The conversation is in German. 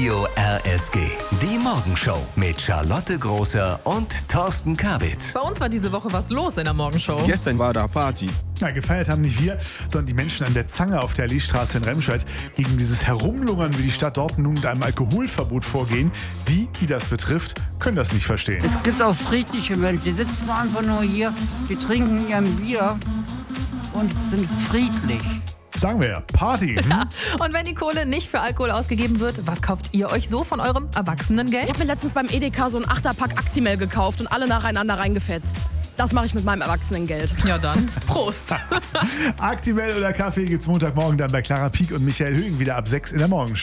Radio RSG. Die Morgenshow mit Charlotte Großer und Thorsten Kabitz. Bei uns war diese Woche was los in der Morgenshow. Gestern war da Party. Ja, gefeiert haben nicht wir, sondern die Menschen an der Zange auf der Alleestraße in Remscheid. Gegen dieses Herumlungern, wie die Stadt dort nun mit einem Alkoholverbot vorgehen. Die das betrifft, können das nicht verstehen. Es gibt auch friedliche Menschen, die sitzen einfach nur hier, die trinken ihr Bier und sind friedlich. Sagen wir ja, Party. Ja. Und wenn die Kohle nicht für Alkohol ausgegeben wird, was kauft ihr euch so von eurem Erwachsenengeld? Ich habe mir letztens beim Edeka so ein 8er-Pack Actimel gekauft und alle nacheinander reingefetzt. Das mache ich mit meinem Erwachsenengeld. Ja dann, Prost. Actimel oder Kaffee gibt's Montagmorgen dann bei Clara Pieck und Michael Högen wieder ab 6 in der Morgenshow.